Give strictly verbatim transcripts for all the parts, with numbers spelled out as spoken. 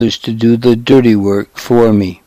others to do the dirty work for me.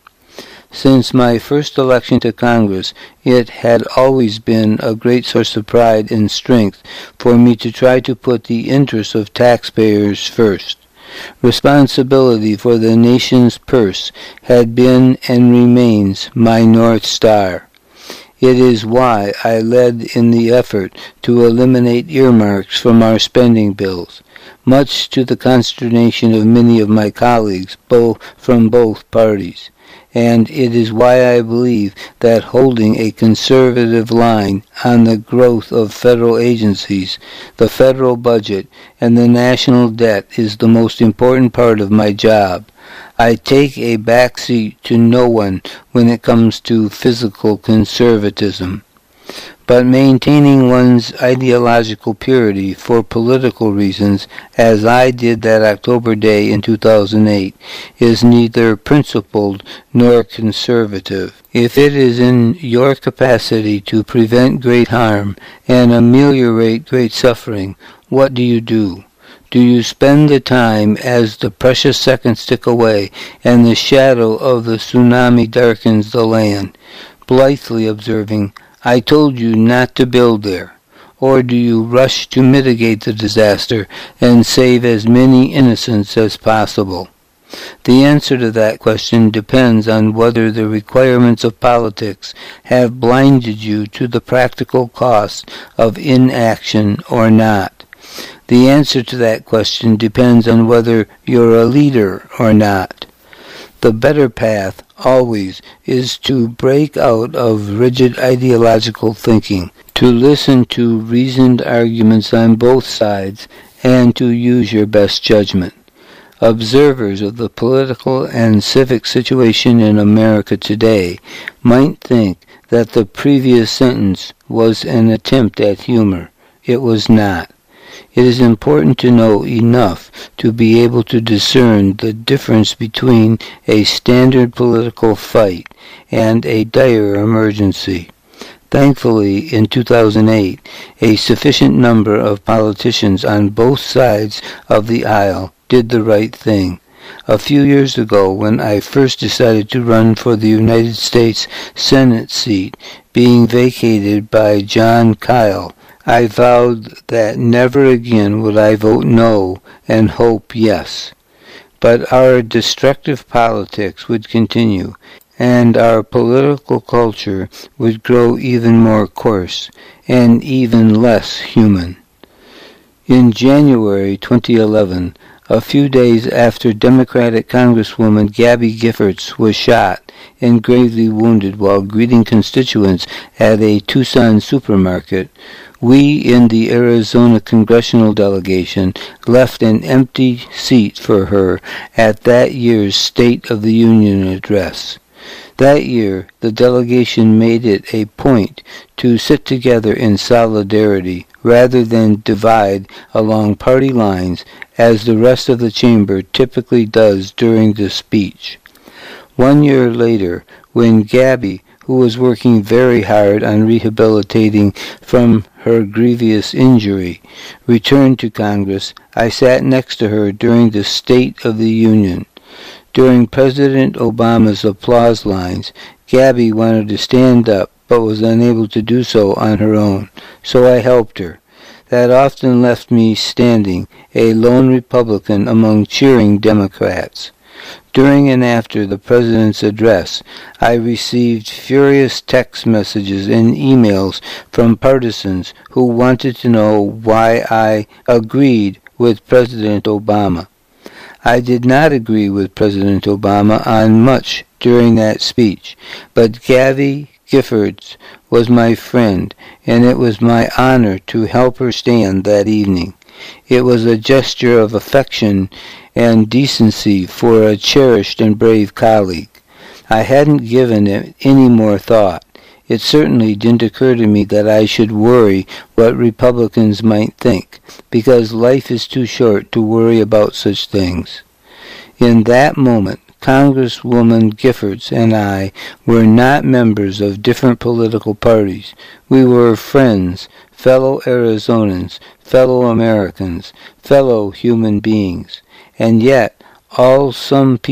Since my first election to Congress, it had always been a great source of pride and strength for me to try to put the interests of taxpayers first. Responsibility for the nation's purse had been and remains my North Star. It is why I led in the effort to eliminate earmarks from our spending bills, much to the consternation of many of my colleagues, both from both parties. And it is why I believe that holding a conservative line on the growth of federal agencies, the federal budget, and the national debt is the most important part of my job. I take a back seat to no one when it comes to physical conservatism. But maintaining one's ideological purity for political reasons, as I did that October day in two thousand eight, is neither principled nor conservative. If it is in your capacity to prevent great harm and ameliorate great suffering, what do you do? Do you spend the time as the precious seconds tick away and the shadow of the tsunami darkens the land, blithely observing, "I told you not to build there"? Or do you rush to mitigate the disaster and save as many innocents as possible? The answer to that question depends on whether the requirements of politics have blinded you to the practical cost of inaction or not. The answer to that question depends on whether you're a leader or not. The better path, always, is to break out of rigid ideological thinking, to listen to reasoned arguments on both sides, and to use your best judgment. Observers of the political and civic situation in America today might think that the previous sentence was an attempt at humor. It was not. It is important to know enough to be able to discern the difference between a standard political fight and a dire emergency. Thankfully, in two thousand eight, a sufficient number of politicians on both sides of the aisle did the right thing. A few years ago, when I first decided to run for the United States Senate seat, being vacated by Jon Kyl, I vowed that never again would I vote no and hope yes. But our destructive politics would continue, and our political culture would grow even more coarse and even less human. In January twenty eleven, a few days after Democratic Congresswoman Gabby Giffords was shot and gravely wounded while greeting constituents at a Tucson supermarket, we in the Arizona congressional delegation left an empty seat for her at that year's State of the Union address. That year, the delegation made it a point to sit together in solidarity rather than divide along party lines as the rest of the chamber typically does during the speech. One year later, when Gabby, who was working very hard on rehabilitating from her grievous injury, returned to Congress, I sat next to her during the State of the Union. During President Obama's applause lines, Gabby wanted to stand up but was unable to do so on her own, so I helped her. That often left me standing, a lone Republican among cheering Democrats. During and after the President's address, I received furious text messages and emails from partisans who wanted to know why I agreed with President Obama. I did not agree with President Obama on much during that speech, but Gabby Giffords was my friend, and it was my honor to help her stand that evening. It was a gesture of affection and decency for a cherished and brave colleague. I hadn't given it any more thought. It certainly didn't occur to me that I should worry what Republicans might think, because life is too short to worry about such things. In that moment, Congresswoman Giffords and I were not members of different political parties. We were friends, fellow Arizonans, fellow Americans, fellow human beings. And yet, all some people